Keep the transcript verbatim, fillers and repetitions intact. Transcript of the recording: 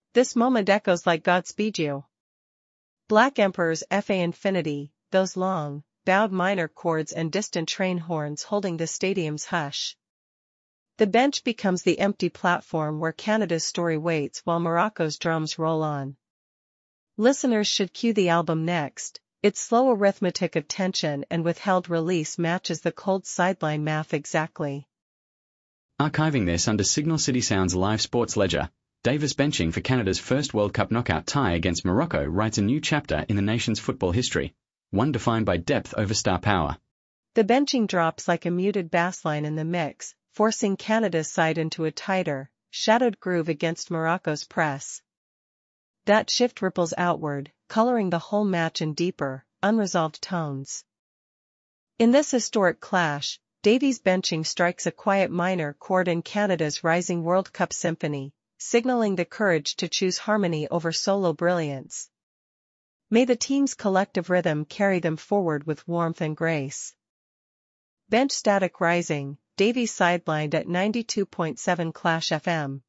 This moment echoes like Godspeed You. Black Emperor's F A Infinity, those long, bowed minor chords and distant train horns holding the stadium's hush. The bench becomes the empty platform where Canada's story waits while Morocco's drums roll on. Listeners should cue the album next. Its slow arithmetic of tension and withheld release matches the cold sideline math exactly. Archiving this under Signal City Sound's live sports ledger, Davis benching for Canada's first World Cup knockout tie against Morocco writes a new chapter in the nation's football history, one defined by depth over star power. The benching drops like a muted bassline in the mix, forcing Canada's side into a tighter, shadowed groove against Morocco's press. That shift ripples outward, coloring the whole match in deeper, unresolved tones. In this historic clash, Davies' benching strikes a quiet minor chord in Canada's rising World Cup symphony, signaling the courage to choose harmony over solo brilliance. May the team's collective rhythm carry them forward with warmth and grace. Bench static rising, Davies sidelined at ninety-two point seven Clash F M.